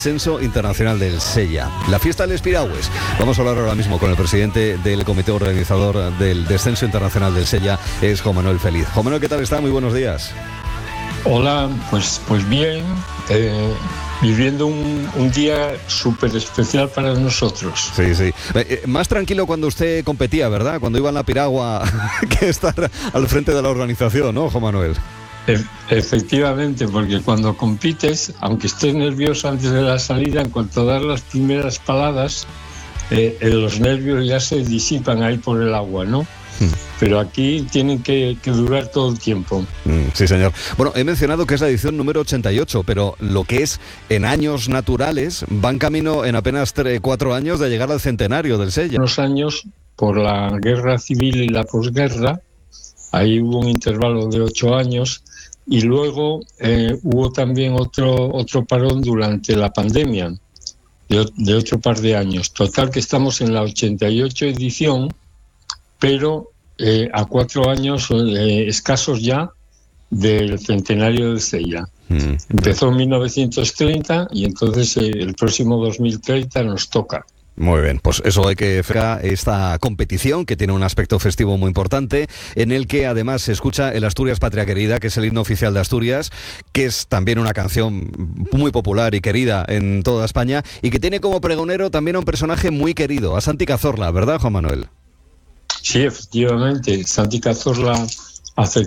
Descenso Internacional del Sella, la fiesta de Les Piragües. Vamos a hablar ahora mismo con el presidente del comité organizador del Descenso Internacional del Sella, es Juan Manuel Feliz. Juan Manuel, ¿qué tal está? Muy buenos días. Hola, pues bien, viviendo un día súper especial para nosotros. Sí. Más tranquilo cuando usted competía, ¿verdad? Cuando iba en la piragua que estar al frente de la organización, ¿no, Juan Manuel? Efectivamente, porque cuando compites, aunque estés nervioso antes de la salida, en cuanto das las primeras paladas, los nervios ya se disipan ahí por el agua, ¿no? Pero aquí tienen que durar todo el tiempo. Sí, señor. Bueno, he mencionado que es la edición número 88, pero lo que es en años naturales, van camino en apenas 4 años de llegar al centenario del Sella. Unos años, por la guerra civil y la posguerra, ahí hubo un intervalo de 8 años, y luego hubo también otro parón durante la pandemia, de otro par de años. Total que estamos en la 88 edición, pero a 4 años escasos ya del centenario del Sella. Empezó en 1930 y entonces el próximo 2030 nos toca. Muy bien, pues eso hay que fregar esta competición que tiene un aspecto festivo muy importante, en el que además se escucha el Asturias Patria Querida, que es el himno oficial de Asturias, que es también una canción muy popular y querida en toda España, y que tiene como pregonero también a un personaje muy querido, a Santi Cazorla, ¿verdad, Juan Manuel? Sí, efectivamente, Santi Cazorla hace